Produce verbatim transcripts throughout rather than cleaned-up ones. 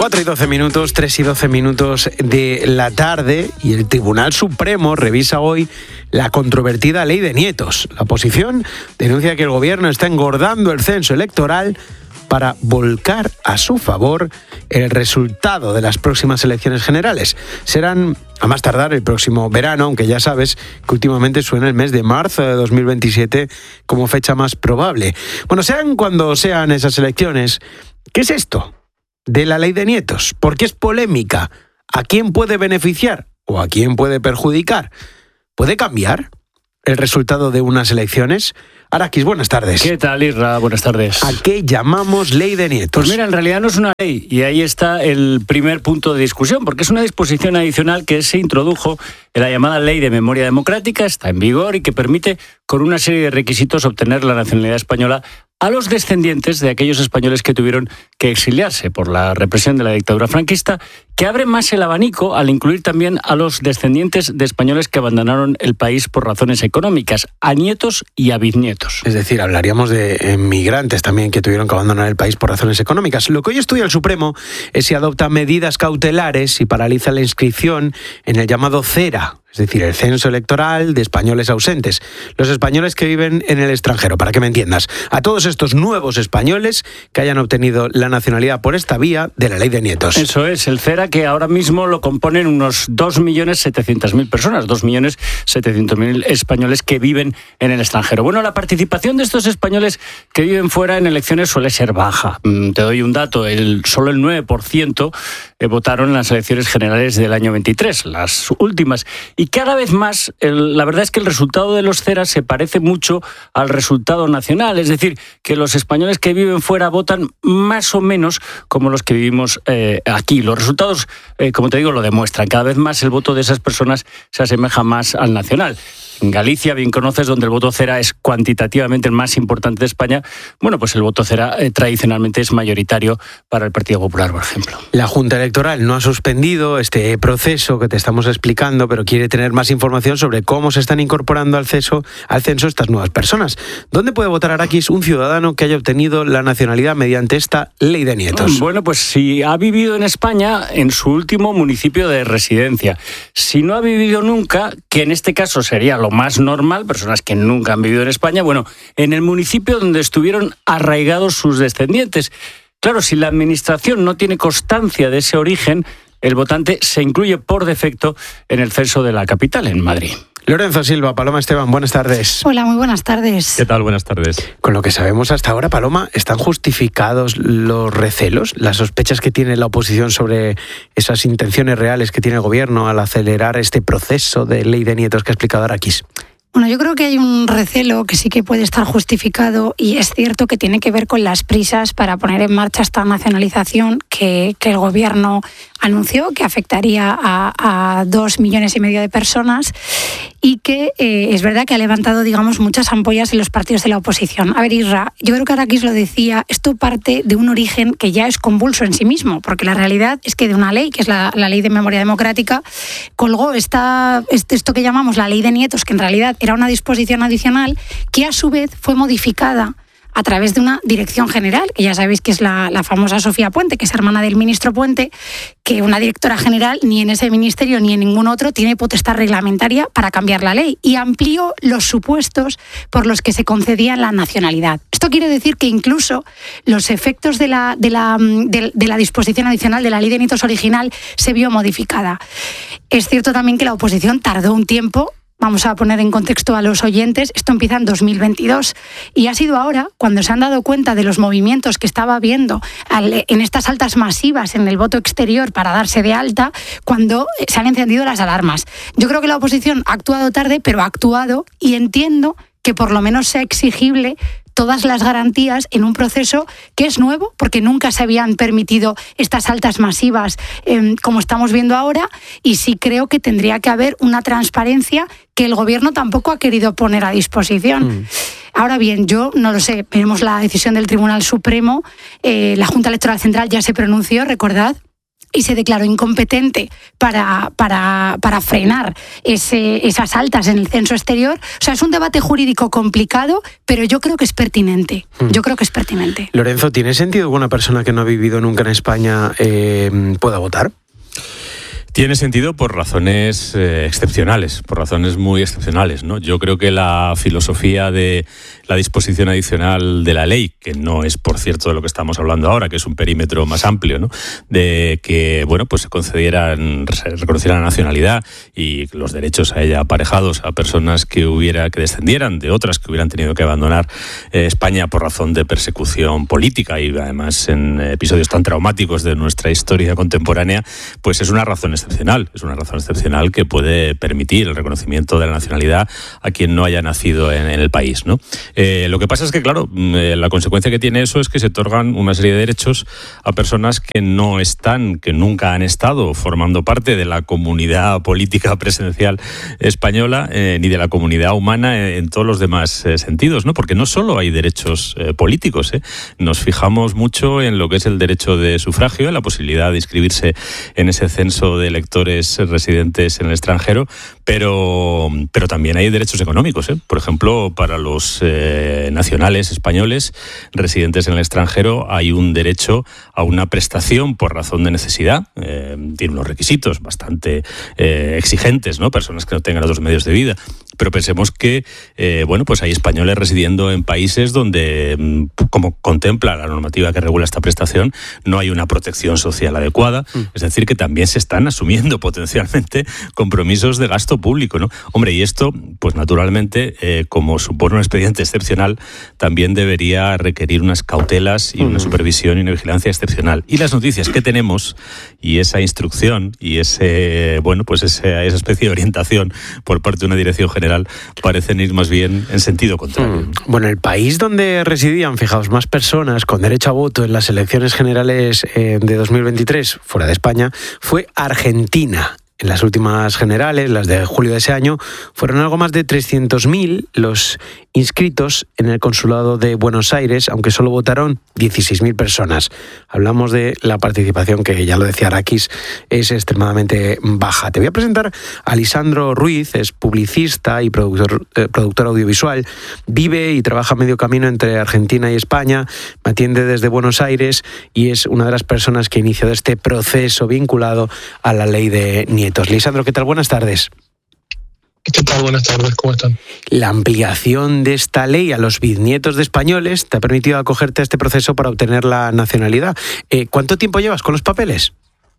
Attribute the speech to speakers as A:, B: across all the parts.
A: cuatro y doce minutos, tres y doce minutos de la tarde, y el Tribunal Supremo revisa hoy la controvertida ley de nietos. La oposición denuncia que el gobierno está engordando el censo electoral para volcar a su favor el resultado de las próximas elecciones generales. Serán a más tardar el próximo verano, aunque ya sabes que últimamente suena el mes de marzo de dos mil veintisiete como fecha más probable. Bueno, sean cuando sean esas elecciones, ¿qué es esto de la ley de nietos? ¿Por qué es polémica? ¿A quién puede beneficiar o a quién puede perjudicar? ¿Puede cambiar el resultado de unas elecciones? Arakis, buenas tardes.
B: ¿Qué tal, Isra? Buenas tardes.
A: ¿A qué llamamos ley de nietos?
B: Pues mira, en realidad no es una ley, y ahí está el primer punto de discusión, porque es una disposición adicional que se introdujo en la llamada Ley de Memoria Democrática, está en vigor y que permite, con una serie de requisitos, obtener la nacionalidad española a los descendientes de aquellos españoles que tuvieron que exiliarse por la represión de la dictadura franquista, que abre más el abanico al incluir también a los descendientes de españoles que abandonaron el país por razones económicas, a nietos y a bisnietos.
A: Es decir, hablaríamos de emigrantes también que tuvieron que abandonar el país por razones económicas. Lo que hoy estudia el Supremo es si adopta medidas cautelares y paraliza la inscripción en el llamado CERA, es decir, el censo electoral de españoles ausentes, los españoles que viven en el extranjero, para que me entiendas. A todos estos nuevos españoles que hayan obtenido la nacionalidad por esta vía de la ley de nietos.
B: Eso es, el CERA, que ahora mismo lo componen unos dos millones setecientos mil personas, dos millones setecientos mil españoles que viven en el extranjero. Bueno, la participación de estos españoles que viven fuera en elecciones suele ser baja. Te doy un dato, el, solo el nueve por ciento votaron en las elecciones generales del año veintitrés, las últimas. Y cada vez más, el, la verdad es que el resultado de los CERA se parece mucho al resultado nacional. Es decir, que los españoles que viven fuera votan más o menos como los que vivimos eh, aquí. Los resultados, eh, como te digo, lo demuestran. Cada vez más el voto de esas personas se asemeja más al nacional. En Galicia, bien conoces, donde el voto CERA es cuantitativamente el más importante de España, bueno, pues el voto CERA eh, tradicionalmente es mayoritario para el Partido Popular, por ejemplo.
A: La Junta Electoral no ha suspendido este proceso que te estamos explicando, pero quiere tener más información sobre cómo se están incorporando al censo, al censo estas nuevas personas. ¿Dónde puede votar, Arakis, un ciudadano que haya obtenido la nacionalidad mediante esta ley de nietos?
B: Bueno, pues si ha vivido en España, en su último municipio de residencia. Si no ha vivido nunca, que en este caso sería lo más normal, personas que nunca han vivido en España, bueno, en el municipio donde estuvieron arraigados sus descendientes. Claro, si la administración no tiene constancia de ese origen, el votante se incluye por defecto en el censo de la capital, en Madrid.
A: Lorenzo Silva, Paloma Esteban, buenas tardes.
C: Hola, muy buenas tardes.
D: ¿Qué tal? Buenas tardes.
A: Con lo que sabemos hasta ahora, Paloma, ¿están justificados los recelos, las sospechas que tiene la oposición sobre esas intenciones reales que tiene el gobierno al acelerar este proceso de ley de nietos que ha explicado Arakis?
C: Bueno, yo creo que hay un recelo que sí que puede estar justificado, y es cierto que tiene que ver con las prisas para poner en marcha esta nacionalización que, que el gobierno anunció, que afectaría a, a dos millones y medio de personas, y que eh, es verdad que ha levantado, digamos, muchas ampollas en los partidos de la oposición. A ver, Isra, yo creo que Arakis lo decía, esto parte de un origen que ya es convulso en sí mismo, porque la realidad es que de una ley, que es la, la Ley de Memoria Democrática, colgó esta, este, esto que llamamos la Ley de Nietos, que en realidad era una disposición adicional que a su vez fue modificada a través de una dirección general, que ya sabéis que es la, la famosa Sofía Puente, que es hermana del ministro Puente, que una directora general ni en ese ministerio ni en ningún otro tiene potestad reglamentaria para cambiar la ley, y amplió los supuestos por los que se concedía la nacionalidad. Esto quiere decir que incluso los efectos de la, de la, de, de la disposición adicional de la Ley de Nietos original se vio modificada. Es cierto también que la oposición tardó un tiempo. Vamos a poner en contexto a los oyentes, esto empieza en dos mil veintidós y ha sido ahora cuando se han dado cuenta de los movimientos que estaba habiendo en estas altas masivas en el voto exterior para darse de alta, cuando se han encendido las alarmas. Yo creo que la oposición ha actuado tarde, pero ha actuado, y entiendo que por lo menos sea exigible todas las garantías en un proceso que es nuevo, porque nunca se habían permitido estas altas masivas eh, como estamos viendo ahora, y sí creo que tendría que haber una transparencia que el gobierno tampoco ha querido poner a disposición. Mm. Ahora bien, yo no lo sé, veremos la decisión del Tribunal Supremo, eh, la Junta Electoral Central ya se pronunció, recordad, y se declaró incompetente para, para, para frenar ese, esas altas en el censo exterior. O sea, es un debate jurídico complicado, pero yo creo que es pertinente. Yo creo que es pertinente.
A: Lorenzo, ¿tiene sentido que una persona que no ha vivido nunca en España eh, pueda votar?
D: Tiene sentido por razones eh, excepcionales, por razones muy excepcionales, ¿no? Yo creo que la filosofía de la disposición adicional de la ley, que no es, por cierto, de lo que estamos hablando ahora, que es un perímetro más amplio, ¿no? De que, bueno, pues se concedieran, se reconociera la nacionalidad y los derechos a ella aparejados a personas que hubiera, que descendieran de otras que hubieran tenido que abandonar eh, España por razón de persecución política y además en episodios tan traumáticos de nuestra historia contemporánea, pues es una razón excepcional, es una razón excepcional que puede permitir el reconocimiento de la nacionalidad a quien no haya nacido en, en el país, ¿no? Eh, lo que pasa es que, claro, eh, la consecuencia que tiene eso es que se otorgan una serie de derechos a personas que no están, que nunca han estado formando parte de la comunidad política presencial española, eh, ni de la comunidad humana en, en todos los demás eh, sentidos, ¿no? Porque no solo hay derechos eh, políticos, ¿eh? Nos fijamos mucho en lo que es el derecho de sufragio, en la posibilidad de inscribirse en ese censo de electores residentes en el extranjero, pero, pero también hay derechos económicos, ¿eh? Por ejemplo, para los eh, nacionales españoles residentes en el extranjero hay un derecho a una prestación por razón de necesidad. Eh, tiene unos requisitos bastante eh, exigentes, ¿no? Personas que no tengan otros medios de vida. Pero pensemos que, eh, bueno, pues hay españoles residiendo en países donde, como contempla la normativa que regula esta prestación, no hay una protección social adecuada. Mm. Es decir, que también se están asumiendo potencialmente compromisos de gasto público, ¿no? Hombre, y esto, pues naturalmente, eh, como supone un expediente excepcional, también debería requerir unas cautelas y una supervisión y una vigilancia excepcional. Y las noticias que tenemos y esa instrucción y ese, bueno, pues ese, esa especie de orientación por parte de una dirección general parecen ir más bien en sentido contrario.
A: Mm. Bueno, el país donde residían, fijaos, más personas con derecho a voto en las elecciones generales eh, de dos mil veintitrés, fuera de España, fue Argentina. En las últimas generales, las de julio de ese año, fueron algo más de trescientos mil los inscritos en el Consulado de Buenos Aires, aunque solo votaron dieciséis mil personas. Hablamos de la participación que, ya lo decía Arakis, es extremadamente baja. Te voy a presentar a Lisandro Ruiz, es publicista y productor, eh, productor audiovisual. Vive y trabaja medio camino entre Argentina y España, me atiende desde Buenos Aires y es una de las personas que inició este proceso vinculado a la ley de nietos. Lisandro, ¿qué tal? Buenas tardes.
E: ¿Qué tal? Buenas tardes, ¿cómo están?
A: La ampliación de esta ley a los bisnietos de españoles te ha permitido acogerte a este proceso para obtener la nacionalidad. Eh, ¿Cuánto tiempo llevas con los papeles?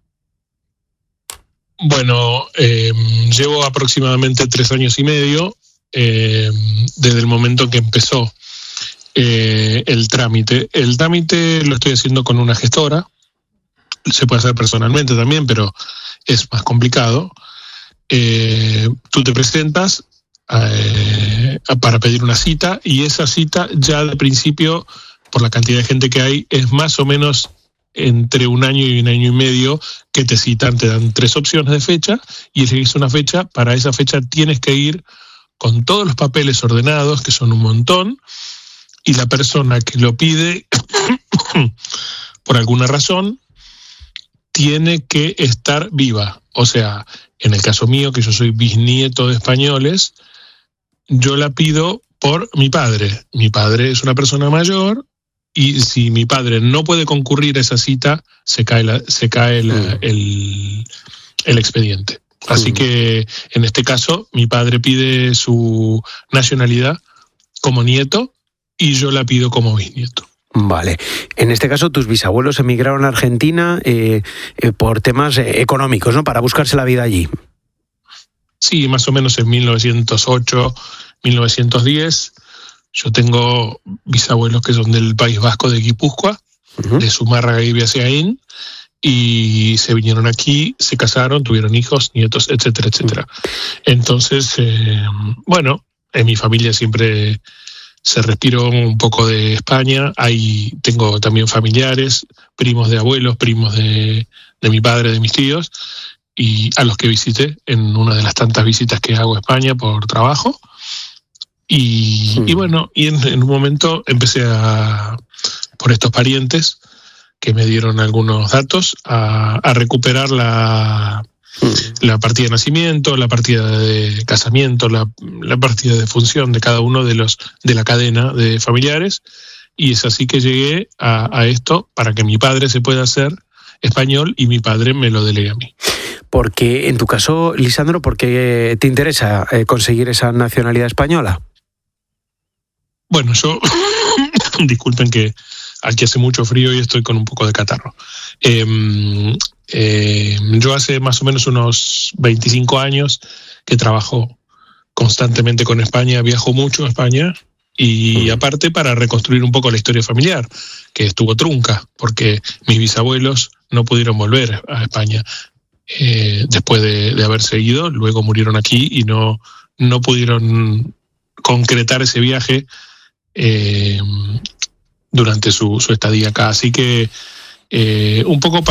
E: Bueno, eh, llevo aproximadamente tres años y medio eh, desde el momento que empezó eh, el trámite. El trámite lo estoy haciendo con una gestora. Se puede hacer personalmente también, pero es más complicado. Eh, tú te presentas eh, para pedir una cita y esa cita ya de principio, por la cantidad de gente que hay, es más o menos entre un año y un año y medio que te citan, te dan tres opciones de fecha y elegís una fecha. Para esa fecha tienes que ir con todos los papeles ordenados, que son un montón, y la persona que lo pide, por alguna razón, tiene que estar viva. O sea, en el caso mío, que yo soy bisnieto de españoles, yo la pido por mi padre. Mi padre es una persona mayor y si mi padre no puede concurrir a esa cita, se cae, la, se cae la, el, el expediente. Así que en este caso, mi padre pide su nacionalidad como nieto y yo la pido como bisnieto.
A: Vale. En este caso, tus bisabuelos emigraron a Argentina eh, eh, por temas eh, económicos, ¿no? Para buscarse la vida allí.
E: Sí, más o menos en mil novecientos ocho, mil novecientos diez. Yo tengo bisabuelos que son del País Vasco de Guipúzcoa, uh-huh. de Zumárraga y Biasaín, y se vinieron aquí, se casaron, tuvieron hijos, nietos, etcétera, etcétera. Entonces, eh, bueno, en mi familia siempre se respiró un poco de España. Ahí tengo también familiares, primos de abuelos, primos de, de mi padre, de mis tíos, y a los que visité en una de las tantas visitas que hago a España por trabajo. Y, sí. y bueno, y en, en un momento empecé a, por estos parientes, que me dieron algunos datos, a, a recuperar la, la partida de nacimiento, la partida de casamiento, la, la partida de función de cada uno de los de la cadena de familiares, y es así que llegué a, a esto para que mi padre se pueda hacer español y mi padre me lo delegue a mí.
A: Porque en tu caso, Lisandro, ¿por qué te interesa eh, conseguir esa nacionalidad española?
E: Bueno, yo, disculpen que aquí hace mucho frío y estoy con un poco de catarro. Eh, eh, yo hace más o menos unos veinticinco años que trabajo constantemente con España, viajo mucho a España, y aparte para reconstruir un poco la historia familiar, que estuvo trunca, porque mis bisabuelos no pudieron volver a España eh, después de, de haberse ido, luego murieron aquí y no, no pudieron concretar ese viaje Eh, durante su, su estadía acá. Así que eh, un poco para